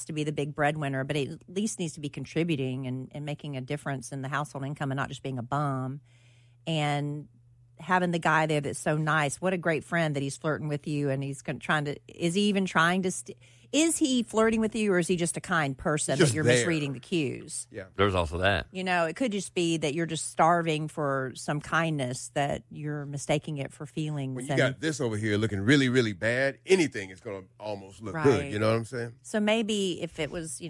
to be the big breadwinner, but it at least needs to be contributing and making a difference in the household income and not just being a bum. And having the guy there that's so nice. What a great friend that he's flirting with you, and he's trying to. Is he even trying to? Is he flirting with you, or is he just a kind person that you're misreading the cues? Yeah, there's also that. You know, it could just be that you're just starving for some kindness that you're mistaking it for feelings. When you got this over here looking really, really bad, anything is going to almost look good. You know what I'm saying? So maybe if it was,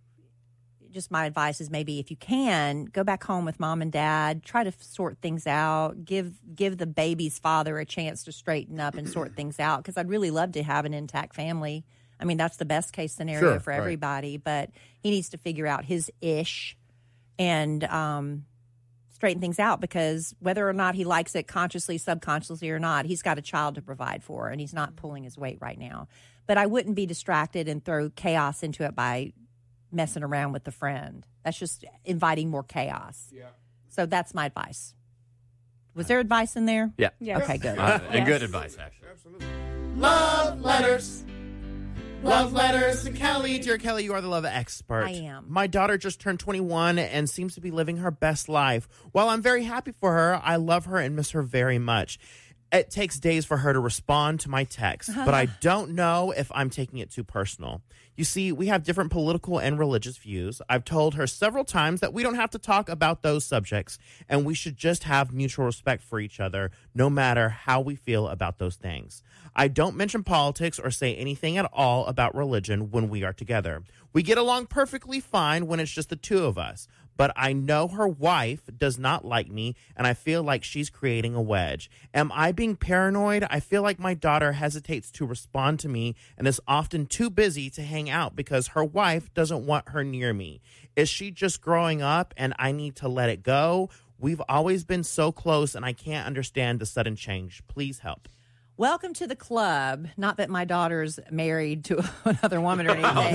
just my advice is maybe if you can, go back home with mom and dad, try to sort things out, give the baby's father a chance to straighten up and sort things out, because I'd really love to have an intact family. I mean, that's the best case scenario for everybody, but he needs to figure out his ish and straighten things out, because whether or not he likes it consciously, subconsciously or not, he's got a child to provide for, and he's not pulling his weight right now. But I wouldn't be distracted and throw chaos into it by messing around with the friend. That's just inviting more chaos. Yeah. So that's my advice. Was there advice in there? Yeah. Okay, good. And good advice, actually. Absolutely. Love letters. Love letters to Kelly. Dear Kelly, you are the love expert. I am. My daughter just turned 21 and seems to be living her best life. While I'm very happy for her, I love her and miss her very much. It takes days for her to respond to my texts, but I don't know if I'm taking it too personal. You see, we have different political and religious views. I've told her several times that we don't have to talk about those subjects, and we should just have mutual respect for each other, no matter how we feel about those things. I don't mention politics or say anything at all about religion when we are together. We get along perfectly fine when it's just the two of us. But I know her wife does not like me, and I feel like she's creating a wedge. Am I being paranoid? I feel like my daughter hesitates to respond to me and is often too busy to hang out because her wife doesn't want her near me. Is she just growing up and I need to let it go? We've always been so close, and I can't understand the sudden change. Please help. Welcome to the club. Not that my daughter's married to another woman or anything.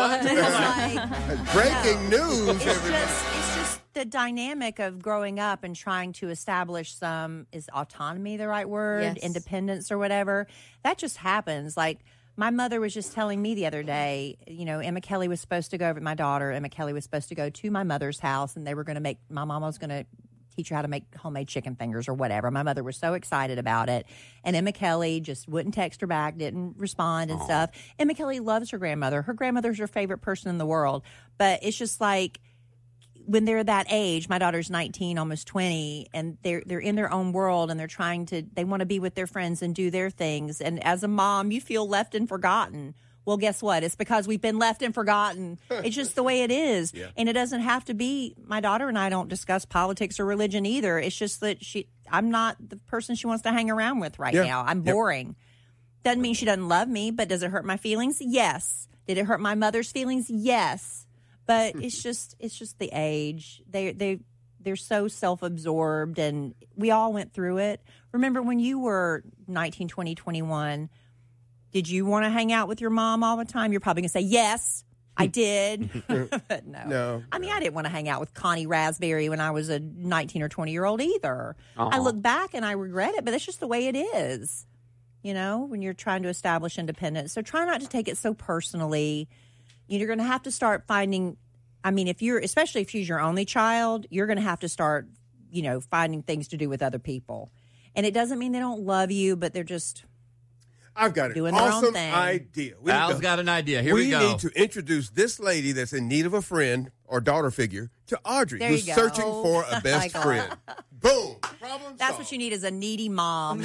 Breaking news. It's just the dynamic of growing up and trying to establish is autonomy the right word? Yes. Independence or whatever. That just happens. Like, my mother was just telling me the other day, Emma Kelly was supposed to go over, my daughter, Emma Kelly was supposed to go to my mother's house, and they were going to my mama was going to teach her how to make homemade chicken fingers or whatever. My mother was so excited about it. And Emma Kelly just wouldn't text her back, didn't respond and stuff. Emma Kelly loves her grandmother. Her grandmother's her favorite person in the world. But it's just like, when they're that age, my daughter's 19, almost 20, and they're in their own world, and they want to be with their friends and do their things. And as a mom, you feel left and forgotten. Well, guess what? It's because we've been left and forgotten. It's just the way it is. Yeah. And it doesn't have to be. My daughter and I don't discuss politics or religion either. It's just that I'm not the person she wants to hang around with right now. I'm boring. Doesn't mean she doesn't love me, but does it hurt my feelings? Yes. Did it hurt my mother's feelings? Yes. But it's just the age. They're so self-absorbed, and we all went through it. Remember when you were 19, 20, 21, did you want to hang out with your mom all the time? You're probably going to say, yes, I did. But no. I mean, I didn't want to hang out with Connie Raspberry when I was a 19 or 20-year-old either. I look back and I regret it, but that's just the way it is, when you're trying to establish independence. So try not to take it so personally. You're going to have to start finding, especially if she's your only child, you're going to have to start, finding things to do with other people. And it doesn't mean they don't love you, but they're just... I've got an awesome idea. Al's got an idea. Here we go. We need to introduce this lady that's in need of a friend or daughter figure to Audrey, who's searching for a best friend. Boom. Problem That's solved. what you need, is a needy mom.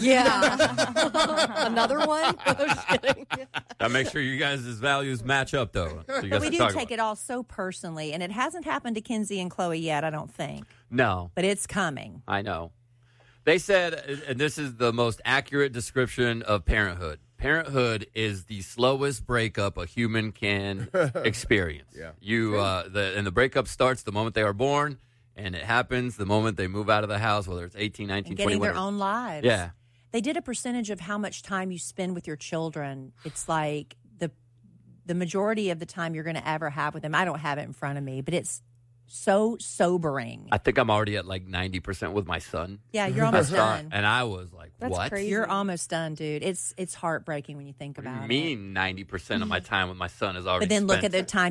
Yeah. Another one? Just kidding. Now make sure you guys' values match up, though. So we do take it all so personally, and it hasn't happened to Kinsey and Chloe yet, I don't think. No. But it's coming. I know. They said, and this is the most accurate description of parenthood. Parenthood is the slowest breakup a human can experience. Yeah. And the breakup starts the moment they are born, and it happens the moment they move out of the house, whether it's 18, 19, 20, getting their own lives. Yeah. They did a percentage of how much time you spend with your children. It's like the majority of the time you're going to ever have with them. I don't have it in front of me, but it's so sobering. I think I'm already at like 90% with my son. Yeah, you're almost done. And I was like, That's what? crazy. You're almost done, dude. It's heartbreaking when you think about it. What do you mean 90% of my time with my son is already But then look spent? at the time